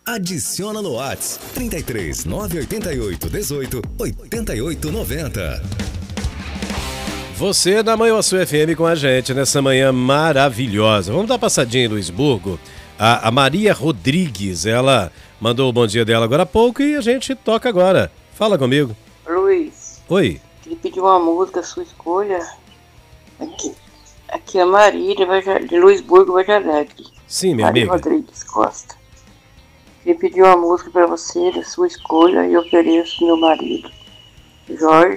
Adiciona no Whats 33 988 18 88 90. Você da Manhã Sul FM com a gente nessa manhã maravilhosa. Vamos dar uma passadinha em Luisburgo. A Maria Rodrigues, ela mandou o bom dia dela agora há pouco e a gente toca agora. Fala comigo. Luiz. Oi. Queria pedir uma música, sua escolha. Aqui é a Marília de Luisburgo, Verde Alegre. Sim, minha Maria amiga. Rodrigues Costa. Queria pedir uma música pra você, da sua escolha, e ofereço meu marido, Jorge.